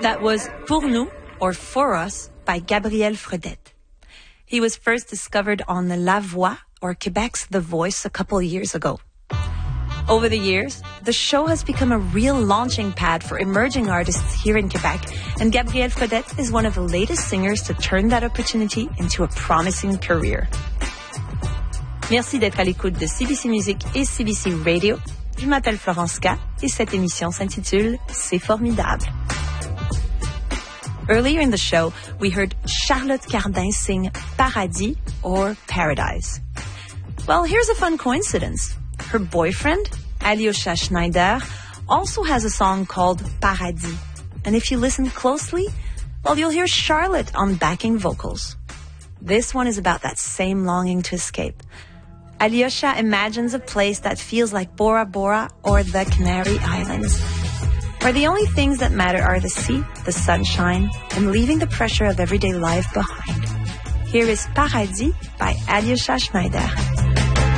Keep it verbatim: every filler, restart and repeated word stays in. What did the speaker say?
That was Pour nous, or For Us, by Gabriel Fredette. He was first discovered on La Voix, or Quebec's The Voice, a couple of years ago. Over the years, the show has become a real launching pad for emerging artists here in Quebec, and Gabriel Fredette is one of the latest singers to turn that opportunity into a promising career. Merci d'être à l'écoute de C B C Music et C B C Radio. Je m'appelle Florence K et cette émission s'intitule C'est formidable. Earlier in the show, we heard Charlotte Cardin sing Paradis or Paradise. Well, here's a fun coincidence. Her boyfriend, Alyosha Schneider, also has a song called Paradis. And if you listen closely, well, you'll hear Charlotte on backing vocals. This one is about that same longing to escape. Alyosha imagines a place that feels like Bora Bora or the Canary Islands, where the only things that matter are the sea, the sunshine, and leaving the pressure of everyday life behind. Here is Paradis by Alyosha Schneider.